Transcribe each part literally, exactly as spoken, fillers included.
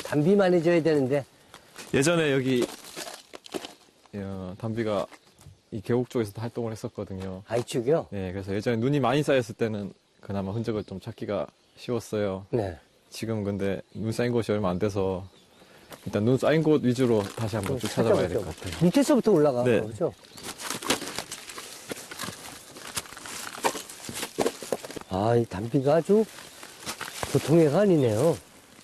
담비만 해줘야 되는데. 예전에 여기 어, 담비가 이 계곡 쪽에서도 활동을 했었거든요. 아, 이쪽이요? 네, 그래서 예전에 눈이 많이 쌓였을 때는 그나마 흔적을 좀 찾기가 쉬웠어요. 네. 지금 근데 눈 쌓인 곳이 얼마 안 돼서 일단 눈 쌓인 곳 위주로 다시 한번 쭉 찾아봐야 될 것 같아요. 밑에서부터 올라가. 네. 그렇죠? 아, 이 담비가 아주 보통의 애가 아니네요.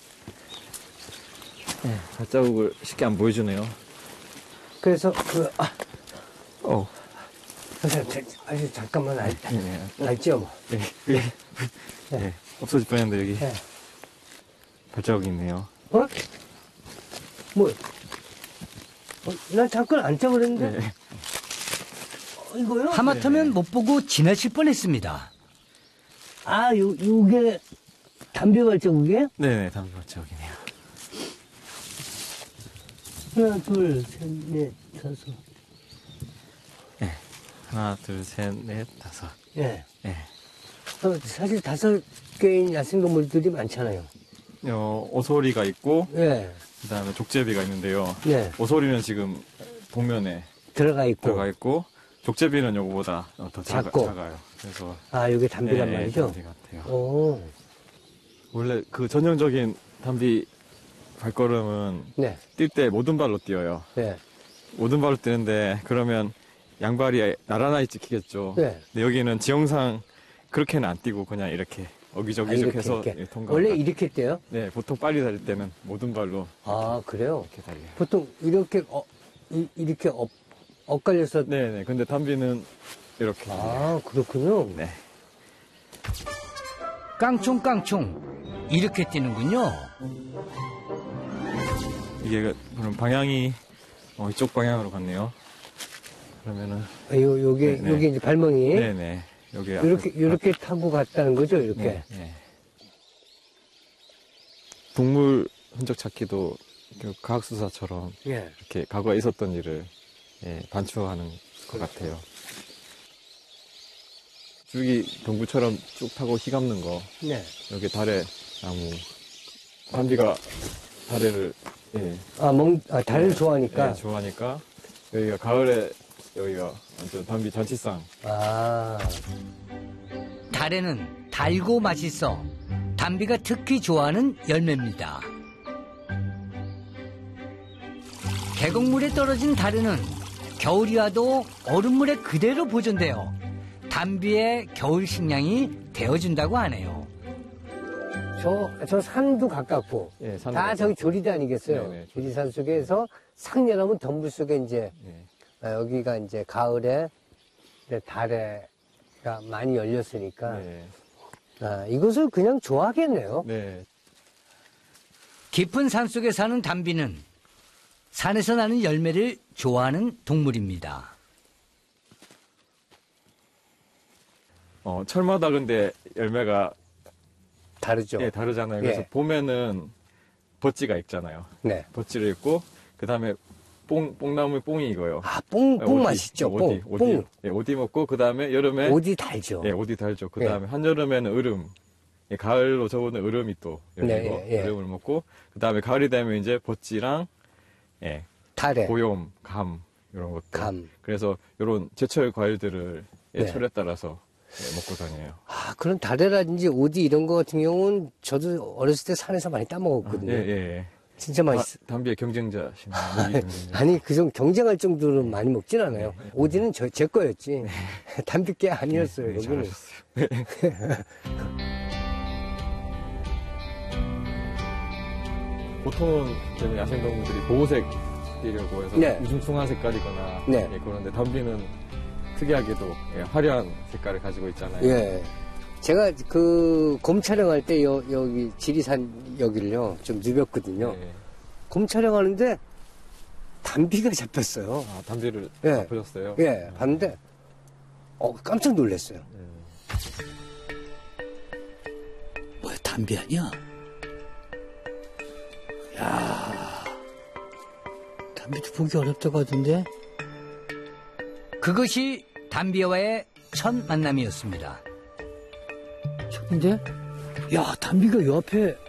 네, 발자국을 쉽게 안 보여주네요. 그래서 그 아, 어, 아주 잠깐만 알, 네, 알지요 뭐. 네, 네. 네, 없어질 뻔했는데 여기 네. 발자국이 있네요. 어? 뭐? 어, 난 잠깐 앉자 그랬는데. 네. 어, 이거요? 하마터면 네. 못 보고 지나칠 뻔했습니다. 아, 요 요게 담배 발자국이에요? 네네, 담비 발자국이네요. 하나, 둘, 셋, 넷, 다섯. 네, 하나, 둘, 셋, 넷, 다섯. 예. 네. 어, 사실 다섯 개의 야생동물들이 많잖아요. 어, 오소리가 있고, 예. 그 다음에 족제비가 있는데요. 네. 오소리는 지금 동면에 들어가 있고. 들어가 있고, 족제비는 요거보다 더 작고. 작아, 작아요. 그래서. 아, 요게 담비란 네, 말이죠? 담비 같아요. 오. 원래 그 전형적인 담비 발걸음은 네. 뛸 때 모든 발로 뛰어요. 네. 모든 발로 뛰는데 그러면 양발이 나란하게 찍히겠죠. 네. 근데 여기는 지형상 그렇게는 안 뛰고 그냥 이렇게 어기저기 아, 이렇게, 해서 이렇게. 예, 통과. 원래 이렇게 떼요? 네, 보통 빨리 달릴 때는 모든 발로 아, 그래요? 이렇게 달려요. 보통 이렇게, 어, 이, 이렇게 엇, 엇갈려서. 네, 네. 근데 담비는 이렇게. 아, 그렇군요. 네. 깡총깡총 이렇게 뛰는군요. 이게 그- 그럼 방향이 어, 이쪽 방향으로 갔네요. 그러면은 아, 요, 요게, 네, 네. 요게 이제 발멍이. 네, 네. 여기 요렇게, 앞에- 요렇게 타고 갔다는 거죠, 이렇게. 네, 네. 동물 흔적 찾기도 그 과학수사처럼 예. 이렇게 과거에 있었던 일을 예, 반추하는 것 같아요. 줄기 동굴처럼 쭉 타고 휘감는 거. 네. 여기 달에 나무. 담비가 다래를 예, 아, 멍, 아, 달을 네, 좋아하니까. 예, 좋아하니까 여기가 가을에 여기가 완전 담비 잔치상. 아. 달에는 달고 맛있어 담비가 특히 좋아하는 열매입니다. 계곡물에 떨어진 달에는 겨울이 와도 얼음물에 그대로 보존되어 담비의 겨울 식량이 되어준다고 하네요. 저, 저 산도 가깝고. 예, 산 다 저기 조리대 아니겠어요? 네네, 조리대. 조리산 속에서 상렬하면 덤불 속에 이제, 예. 아, 여기가 이제 가을에 이제 달에가 많이 열렸으니까. 네. 아, 이것을 그냥 좋아하겠네요. 네. 깊은 산속에 사는 담비는 산에서 나는 열매를 좋아하는 동물입니다. 어, 철마다 근데 열매가 다르죠? 예, 다르잖아요. 그래서 예. 봄에는 버찌가 있잖아요. 네. 버찌를 있고 그 다음에 뽕 뽕나무 뽕이 익어요. 아, 뽕, 뽕 오디, 맛있죠? 오디, 뽕. 오디, 뽕. 예, 오디 먹고 그 다음에 여름에 오디 달죠? 예, 오디 달죠. 그 예. 다음에 한여름에는 으름. 예, 가을로 접어든 으름이 또 열리고 네, 예, 예. 으름을 먹고 그 다음에 가을이 되면 이제 버찌랑 예, 달에. 고염, 감 이런 것들. 감. 그래서 이런 제철 과일들을 예, 네. 철에 따라서 예, 먹고 다녀요. 아, 그런 달에라든지 오디 이런 거 같은 경우는 저도 어렸을 때 산에서 많이 따먹었거든요. 예, 예, 예. 진짜 맛있어. 다- 담비의 경쟁자신 무기 경쟁자. 아니, 그 정도 경쟁할 정도로 많이 먹진 않아요. 오디는 저, 제 거였지. 담비께 아니었어요, 네, 여기는. 잘하셨어요. 보통은 저는 야생동물들이 보호색 띠려고 해서 네. 우중충한 색깔이거나 네. 예, 그런데 담비는 특이하게도 예, 화려한 색깔을 가지고 있잖아요. 예. 제가 그 곰 촬영할 때 여, 여기 지리산 여기를요, 좀 누볐거든요. 예. 곰 촬영하는데 담비가 잡혔어요. 아, 담비를 예. 보셨어요? 예, 봤는데, 어, 깜짝 놀랐어요. 뭐야, 담비 아니야? 야 담비도 보기 어렵다고 하던데? 그것이 담비와의 첫 만남이었습니다. 저긴데? 야, 담비가 요 앞에